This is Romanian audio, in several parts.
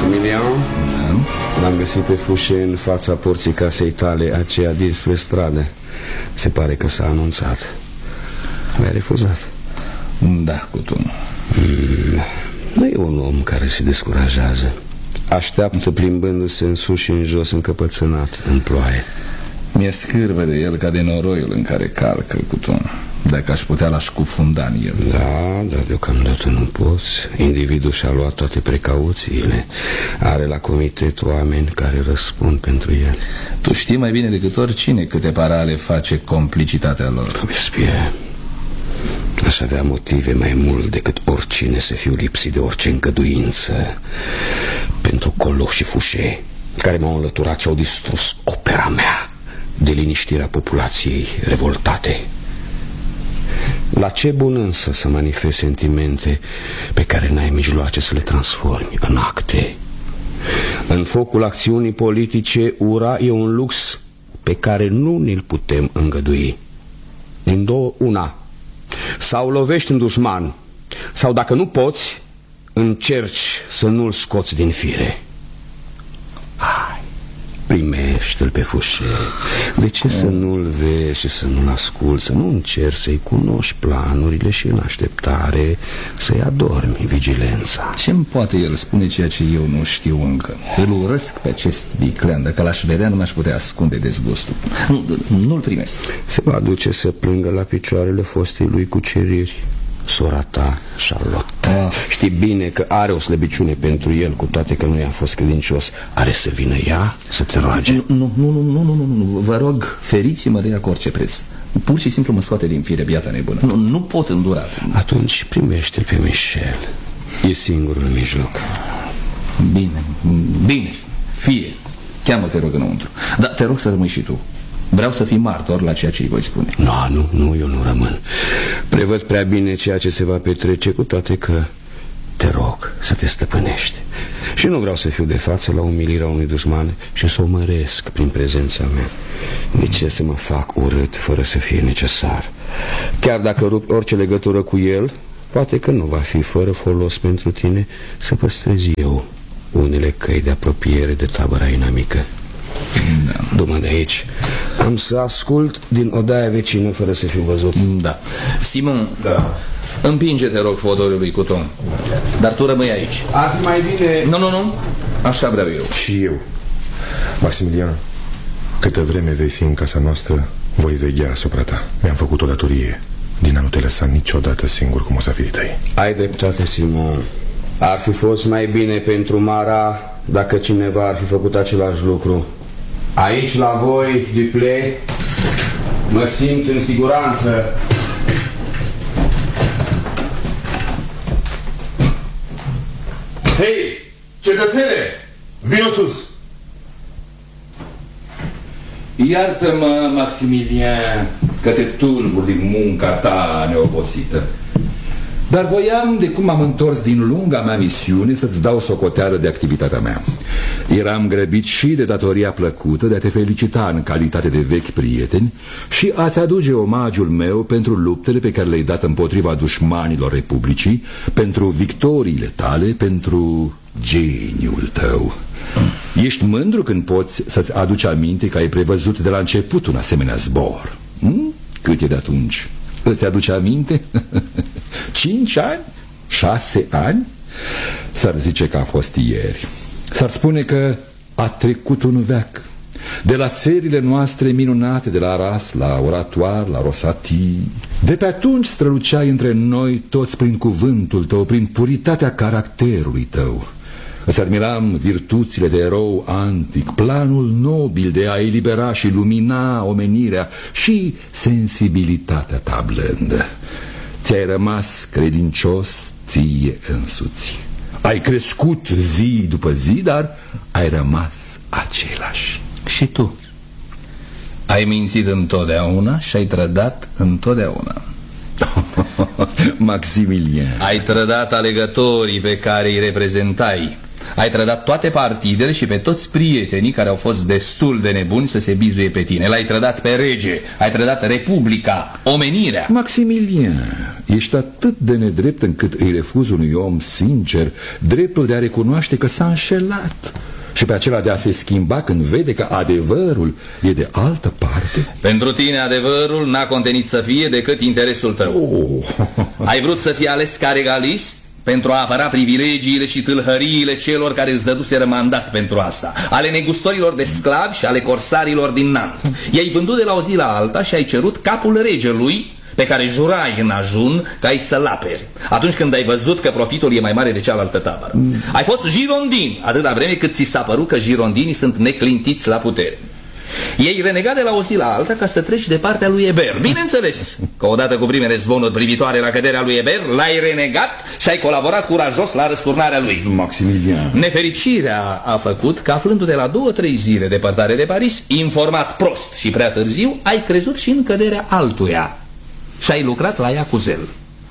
Maximilian, l-am găsit pe Fouché în fața porții casei tale, aceea dinspre stradă. Se pare că s-a anunțat. Mi-a refuzat. Da, Couton. Nu e un om care se descurajează. Așteaptă plimbându-se în sus și în jos, încăpățânat, în ploaie. Mi-e scârbă de el ca de noroiul în care calcă, Couton. Dacă aș putea, l-aș cufunda în el. Da, dar deocamdată nu poți. Individul și-a luat toate precauțiile. Are la comitet oameni care răspund pentru el. Tu știi mai bine decât oricine câte parale face complicitatea lor. Robespierre, aș avea motive mai mult decât oricine să fiu lipsit de orice încăduință pentru Collot și Fouché, care m-au înlăturat și au distrus opera mea de liniștirea populației revoltate. La ce bun însă să manifesti sentimente pe care n-ai mijloace să le transformi în acte? În focul acțiunii politice, ura e un lux pe care nu ni-l putem îngădui. Din două, una: sau lovești în dușman, sau dacă nu poți, încerci să nu-l scoți din fire. Hai, primește-l pe Fouché. De ce să nu-l vezi și să nu-l asculți? Să nu încerci să-i cunoști planurile și în așteptare să-i adormi vigilența. Ce-mi poate el spune ceea ce eu nu știu încă? Îl urăsc pe acest viclean. Dacă l-aș vedea, nu mi-aș putea ascunde dezgustul. Nu-l primesc. Se va duce să plângă la picioarele fostei lui cuceriri, sora ta, Charlotte. Știi bine că are o slăbiciune pentru el, cu toate că nu i-a fost credincios. Are să vină ea să te roage. Nu, vă rog, feriți-mă de ea cu orice preț. Pur și simplu mă scoate din fire biata nebună. Nu pot îndura. Atunci primește-l pe Michel. E singurul mijloc. Bine, fie. Cheamă-te, rog, înăuntru. Dar te rog să rămâi și tu. Vreau să fii martor la ceea ce îi voi spune. Nu, eu nu rămân. Prevăd prea bine ceea ce se va petrece, cu toate că te rog să te stăpânești. Și nu vreau să fiu de față la umilirea unui dușman și să o măresc prin prezența mea. De ce să mă fac urât fără să fie necesar? Chiar dacă rup orice legătură cu el, poate că nu va fi fără folos pentru tine să păstrez eu unele căi de apropiere de tabăra inamică. Du-mă de aici. Am să ascult din odaia vecină fără să fiu văzut. Da. Simon, împinge-te, rog, fodorului cu Tom. Dar tu rămâi aici. Ar fi mai bine... Nu. Așa vreau eu. Și eu. Maximilian, câtă vreme vei fi în casa noastră, voi veghea asupra ta. Mi-am făcut o datorie din a nu te lăsa niciodată singur cu musafirii tăi. Ai dreptate, Simon. Ar fi fost mai bine pentru Mara dacă cineva ar fi făcut același lucru. Aici, la voi, Duplay, mă simt în siguranță. Hei, cetățene, vino sus! Iartă-mă, Maximilian, că te tulbur din munca ta neobosită. Dar voiam, de cum am întors din lunga mea misiune, să-ți dau socoteală de activitatea mea. Eram grăbit și de datoria plăcută de a te felicita în calitate de vechi prieteni și a-ți aduce omagiul meu pentru luptele pe care le-ai dat împotriva dușmanilor Republicii, pentru victoriile tale, pentru geniul tău. Ești mândru când poți să-ți aduci aminte că ai prevăzut de la început un asemenea zbor. Cât e de atunci? Îți aduce aminte? 5 ani? 6 ani? S-ar zice că a fost ieri. S-ar spune că a trecut un veac. De la seriile noastre minunate, de la Arras, la Oratoar, la Rosati. De pe atunci străluceai între noi toți prin cuvântul tău, prin puritatea caracterului tău. Îți admiram virtuțile de erou antic, planul nobil de a elibera și lumina omenirea și sensibilitatea ta blândă. Ți-ai rămas credincios ție însuți. Ai crescut zi după zi, dar ai rămas același. Și tu? Ai mințit întotdeauna și ai trădat întotdeauna. Maximilian, ai trădat alegătorii pe care îi reprezentai. Ai trădat toate partidele și pe toți prietenii care au fost destul de nebuni să se bizuie pe tine. L-ai trădat pe rege, ai trădat Republica, omenirea. Maximilian, ești atât de nedrept încât îi refuzi unui om sincer dreptul de a recunoaște că s-a înșelat și pe acela de a se schimba când vede că adevărul e de altă parte. Pentru tine adevărul n-a contenit să fie decât interesul tău. Ai vrut să fii ales ca regalist pentru a apăra privilegiile și tâlhăriile celor care îți dăduseră mandat pentru asta, ale negustorilor de sclavi și ale corsarilor din Nantes. I-ai vândut de la o zi la alta și ai cerut capul regelui pe care jurai în ajun că ai să-l aperi atunci când ai văzut că profitul e mai mare de cealaltă tabără. Ai fost girondin atâta vreme cât ți s-a părut că girondinii sunt neclintiți la putere. Ei renegat de la o zi la alta ca să treci de partea lui Hébert. Bineînțeles că odată cu primele zvonuri privitoare la căderea lui Hébert l-ai renegat și ai colaborat curajos la răsturnarea lui. Maximilian, nefericirea a făcut că, aflându-te la 2-3 zile departare de Paris, informat prost și prea târziu, ai crezut și în căderea altuia și ai lucrat la ea cu zel.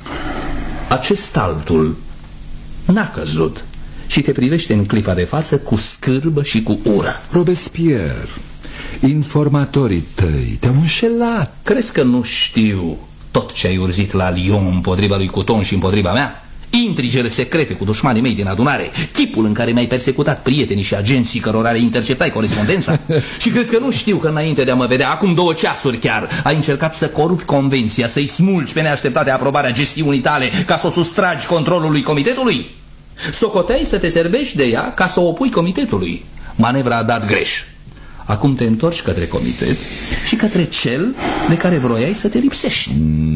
Acest altul n-a căzut și te privește în clipa de față cu scârbă și cu ură. Robespierre, informatorii tăi te-au înșelat. Crezi că nu știu tot ce ai urzit la Lyon împotriva lui Couthon și împotriva mea? Intrigele secrete cu dușmanii mei din adunare, chipul în care mi-ai persecutat prietenii și agenții cărora le interceptai corespondența? Și crezi că nu știu că înainte de a mă vedea, acum 2 ceasuri chiar, ai încercat să corupi convenția, să-i smulgi pe neașteptate aprobarea gestiunii tale ca să o sustragi controlului comitetului? Socoteai să te servești de ea ca să o opui comitetului. Manevra a dat greș. Acum te întorci către comitet și către cel de care vroiai să te lipsești.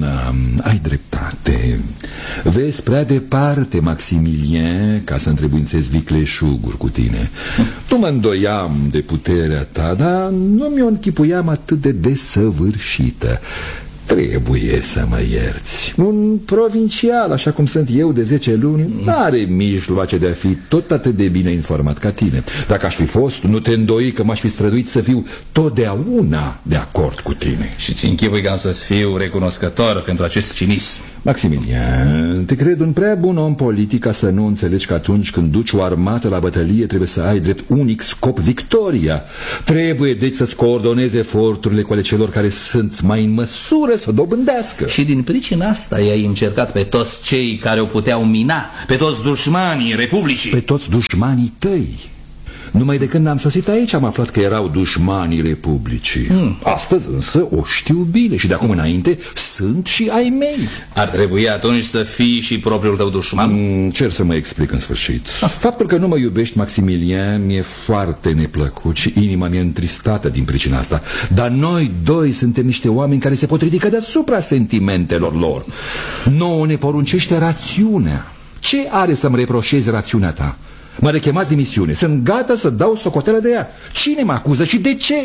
Ai dreptate. Vezi prea departe, Maximilian, ca să întrebuințezi vicleșuguri cu tine. Nu mă îndoiam de puterea ta, dar nu mi-o închipuiam atât de desăvârșită. Trebuie să mă ierți. Un provincial, așa cum sunt eu de 10 luni, n-are mijloace de a fi tot atât de bine informat ca tine. Dacă aș fi fost, nu te îndoi că m-aș fi străduit să fiu totdeauna de acord cu tine. Și ți închipui că am să-ți fiu recunoscător pentru acest cinism. Maximilian, te cred un prea bun om politic ca să nu înțelegi că atunci când duci o armată la bătălie trebuie să ai drept unic scop victoria. Trebuie deci să-ți coordonezi eforturile cu ale celor care sunt mai în măsură să dobândească. Și din pricina asta i-ai încercat pe toți cei care o puteau mina, pe toți dușmanii Republicii. Pe toți dușmanii tăi. Numai de când am sosit aici am aflat că erau dușmanii Republicii. Astăzi însă o știu bine și de acum înainte sunt și ai mei. Ar trebui atunci să fii și propriul tău dușman? Cer să mă explic în sfârșit. Faptul că nu mă iubești, Maximilian, mi-e foarte neplăcut și inima mi-e întristată din pricina asta. Dar noi doi suntem niște oameni care se pot ridica deasupra sentimentelor lor. Nouă ne poruncește rațiunea. Ce are să-mi reproșezi rațiunea ta? Mă rechemați de misiune. Sunt gata să dau socoteală de ea. Cine mă acuză și de ce?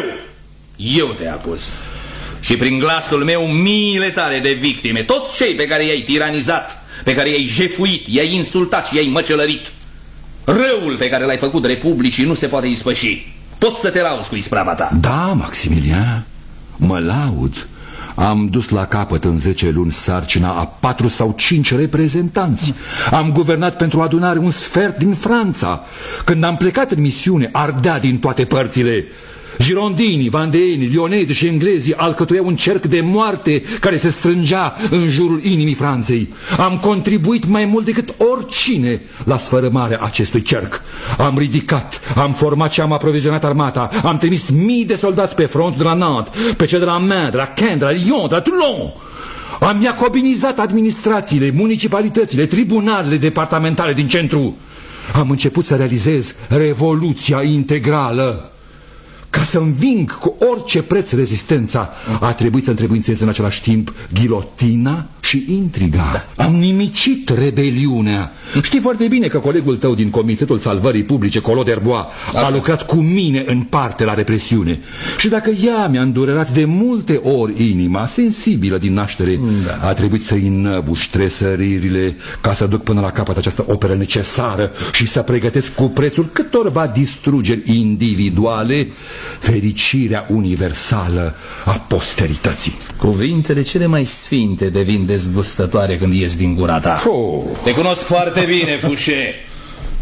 Eu te acuz. Și prin glasul meu miile tale de victime, toți cei pe care i-ai tiranizat, pe care i-ai jefuit, i-ai insultat și i-ai măcelărit. Răul pe care l-ai făcut Republicii nu se poate ispăși. Poți să te lauzi cu isprava ta. Da, Maximilian, mă laud. Am dus la capăt în 10 luni sarcina a 4 sau 5 reprezentanți. Am guvernat pentru adunare un sfert din Franța. Când am plecat în misiune, ardea din toate părțile. Girondinii, vandeenii, lionezii și englezii alcătuiau un cerc de moarte care se strângea în jurul inimii Franței. Am contribuit mai mult decât oricine la sfărâmarea acestui cerc. Am ridicat, am format și am aprovizionat armata. Am trimis mii de soldați pe front de la Nantes, pe cel de la Main, de la Caen, de la Lyon, de la Toulon. Am iacobinizat administrațiile, municipalitățile, tribunalele departamentale din centru. Am început să realizez revoluția integrală. Ca să înving cu orice preț rezistența, a trebuit să întrebuințez în același timp ghilotina și intriga. Am nimicit rebeliunea. Știi foarte bine că colegul tău din Comitetul Salvării Publice, Collot d'Herbois, a lucrat cu mine în parte la represiune. Și dacă ea mi-a îndurerat de multe ori inima, sensibilă din naștere, a trebuit să înăbuși tresăririle ca să duc până la capăt această operă necesară și să pregătesc cu prețul câtorva distrugeri individuale fericirea universală a posterității. Cuvintele cele mai sfinte devin dezgustătoare când ies din gura ta. Te cunosc foarte bine, Fouché.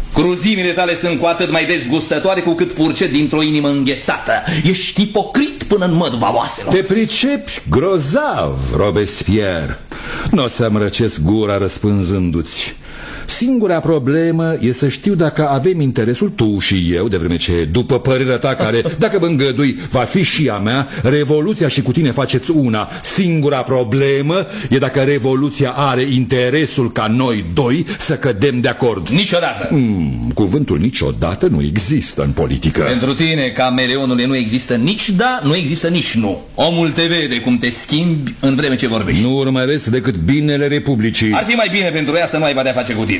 Cruzimile tale sunt cu atât mai dezgustătoare cu cât purcet dintr-o inimă înghețată. Ești ipocrit până în măduva oaselor. Te pricepi grozav, Robespierre. Nu o să-mi răcesc gura răspunzându-ți. Singura problemă e să știu dacă avem interesul tu și eu, de vreme ce, după părerea ta, care, dacă mă îngădui, va fi și a mea, Revoluția și cu tine faceți una. Singura problemă e dacă Revoluția are interesul ca noi doi să cădem de acord. Niciodată. Cuvântul niciodată nu există în politică. Pentru tine, cameleonule, nu există nici da, nu există nici nu. Omul te vede cum te schimbi în vreme ce vorbești. Nu urmăresc decât binele Republicii. Ar fi mai bine pentru ea să nu aibă de-a face cu tine.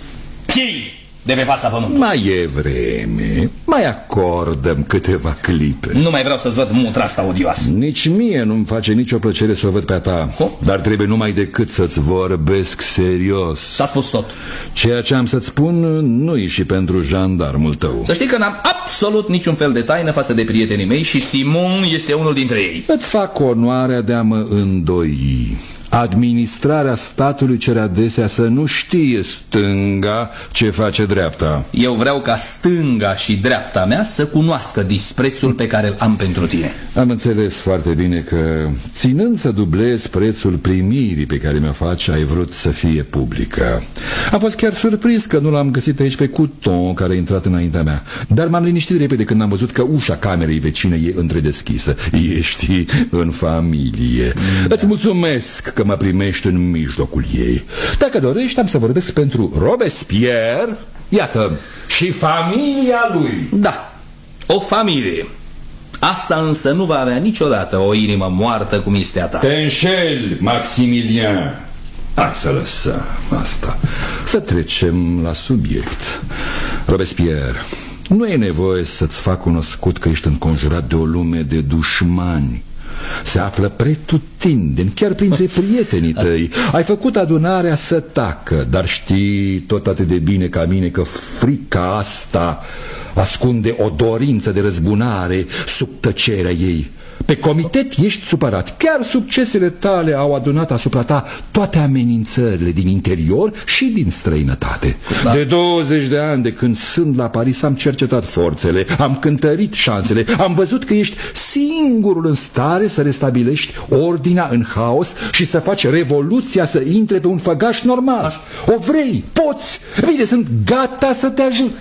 Piei de pe fața pământului. Mai e vreme. Mai acordăm câteva clipe. Nu mai vreau să-ți văd mutra asta odioasă. Nici mie nu-mi face nicio plăcere să o văd pe a ta. Dar trebuie numai decât să-ți vorbesc serios. S-a spus tot. Ceea ce am să-ți spun nu-i și pentru jandarmul tău. Să știi că n-am absolut niciun fel de taină față de prietenii mei și Simon este unul dintre ei. Îți fac onoarea de a mă îndoi. Administrarea statului cere adesea să nu știe stânga ce face dreapta. Eu vreau ca stânga și dreapta mea să cunoască disprețul pe care îl am pentru tine. Am înțeles foarte bine că, ținând să dublezi prețul primirii pe care mi-o faci, ai vrut să fie publică. Am fost chiar surprins că nu l-am găsit aici pe Couton, care a intrat înaintea mea. Dar m-am liniștit repede când am văzut că ușa camerei vecine e întredeschisă. Ești în familie. Îți mulțumesc că mă primești în mijlocul ei. Dacă dorești, am să vorbesc pentru Robespierre, iată, și familia lui. Da, o familie. Asta însă nu va avea niciodată o inimă moartă cum este a ta. Te înșeli, Maximilien. Hai să lăsăm asta. Să trecem la subiect. Robespierre, nu e nevoie să-ți fac cunoscut că ești înconjurat de o lume de dușmani. Se află pretutindeni, chiar printre prietenii tăi. Ai făcut adunarea să tacă, dar știi tot atât de bine ca mine că frica asta ascunde o dorință de răzbunare sub tăcerea ei. Pe comitet ești supărat. Chiar succesele tale au adunat asupra ta toate amenințările din interior și din străinătate. Da. De 20 de ani de când sunt la Paris am cercetat forțele, am cântărit șansele, am văzut că ești singurul în stare să restabilești ordinea în haos și să faci revoluția să intre pe un făgaș normal. O vrei, poți. Bine, sunt gata să te ajut.